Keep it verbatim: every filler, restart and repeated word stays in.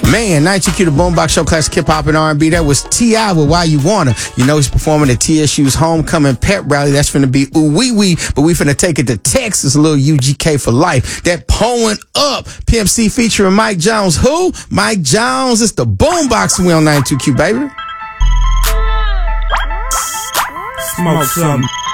Man, ninety-two Q, the Boombox Show, classic hip hop and R and B. That was T I with Why You Wanna. You know he's performing at T S U's homecoming pep rally. That's finna be ooh wee wee, but we finna take it to Texas. A little U G K for life. That pulling up. P M C featuring Mike Jones. Who? Mike Jones. It's the Boombox. We on ninety-two Q, baby. Smoke some.